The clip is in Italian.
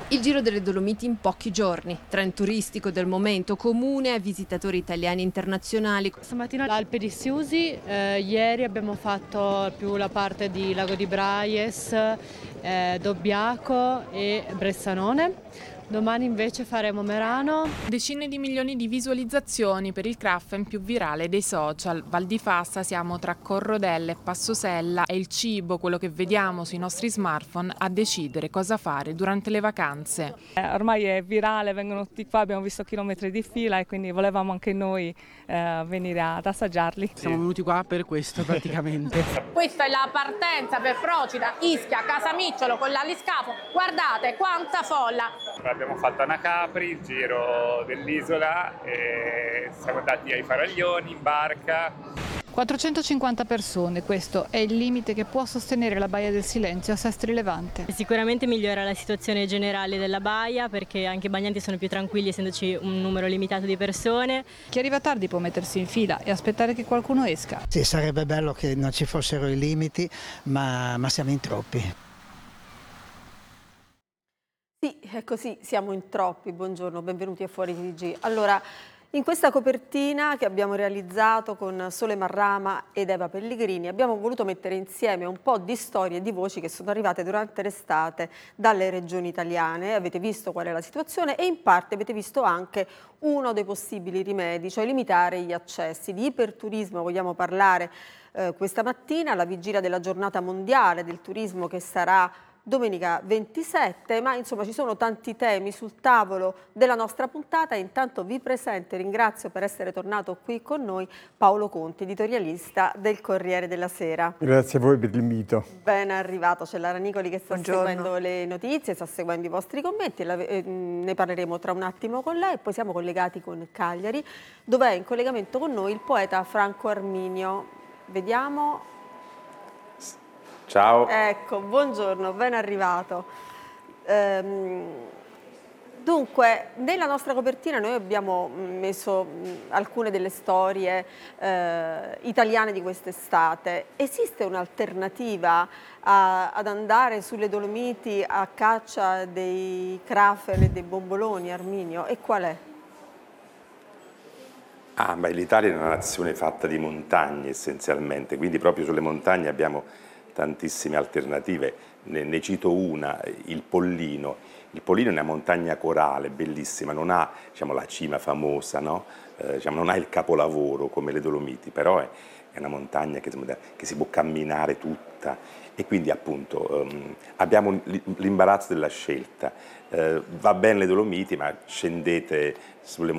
Il Giro delle Dolomiti in pochi giorni, trend turistico del momento, comune a visitatori italiani e internazionali. Stamattina l'Alpe di Siusi, ieri abbiamo fatto più la parte di Lago di Braies, Dobbiaco e Bressanone. Domani invece faremo Merano. Decine di milioni di visualizzazioni per il craft più virale dei social. Val di Fassa, siamo tra Corrodella e Passosella, è il cibo, quello che vediamo sui nostri smartphone, a decidere cosa fare durante le vacanze. Ormai è virale, vengono tutti qua, abbiamo visto chilometri di fila e quindi volevamo anche noi venire ad assaggiarli. Siamo venuti qua per questo praticamente. Questa è la partenza per Procida, Ischia, Casamicciolo con l'aliscafo. Guardate quanta folla! Abbiamo fatto Anacapri, il giro dell'isola, e siamo andati ai Faraglioni in barca. 450 persone, questo è il limite che può sostenere la Baia del Silenzio a Sestri Levante. Sicuramente migliora la situazione generale della baia perché anche i bagnanti sono più tranquilli essendoci un numero limitato di persone. Chi arriva tardi può mettersi in fila e aspettare che qualcuno esca. Sì, sarebbe bello che non ci fossero i limiti, ma siamo in troppi. Sì, è così, siamo in troppi. Buongiorno, benvenuti a Fuori TG. Allora, in questa copertina che abbiamo realizzato con Sole Marrama ed Eva Pellegrini abbiamo voluto mettere insieme un po' di storie e di voci che sono arrivate durante l'estate dalle regioni italiane. Avete visto qual è la situazione e in parte avete visto anche uno dei possibili rimedi, cioè limitare gli accessi. Di iperturismo vogliamo parlare questa mattina, alla vigilia della giornata mondiale del turismo che sarà domenica 27, ma insomma ci sono tanti temi sul tavolo della nostra puntata. Intanto vi presento e ringrazio per essere tornato qui con noi Paolo Conti, editorialista del Corriere della Sera. Grazie a voi per l'invito. Ben arrivato, c'è Lara Nicoli che sta seguendo le notizie, sta seguendo i vostri commenti, ne parleremo tra un attimo con lei. Poi siamo collegati con Cagliari, dove è in collegamento con noi il poeta Franco Arminio. Vediamo... Ciao. Ecco, buongiorno, ben arrivato. Dunque, nella nostra copertina noi abbiamo messo alcune delle storie italiane di quest'estate. Esiste un'alternativa ad andare sulle Dolomiti a caccia dei kraken e dei bomboloni, Arminio? E qual è? L'Italia è una nazione fatta di montagne essenzialmente, quindi proprio sulle montagne abbiamo tantissime alternative. Ne cito una, il Pollino. Il Pollino è una montagna corale, bellissima, non ha la cima famosa, no? Non ha il capolavoro come le Dolomiti, però è una montagna che si può camminare tutta e quindi appunto abbiamo l'imbarazzo della scelta. Va bene le Dolomiti, ma scendete sulle montagne